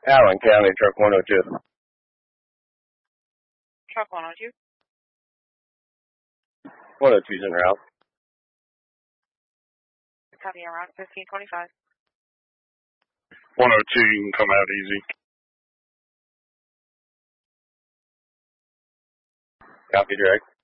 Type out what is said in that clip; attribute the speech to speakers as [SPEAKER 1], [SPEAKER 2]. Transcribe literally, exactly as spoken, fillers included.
[SPEAKER 1] Allen County, truck one oh two.
[SPEAKER 2] Truck one oh two.
[SPEAKER 1] one oh two's en route.
[SPEAKER 2] Copy en route, fifteen twenty-five.
[SPEAKER 3] one oh two, you can come out easy.
[SPEAKER 1] Copy direct.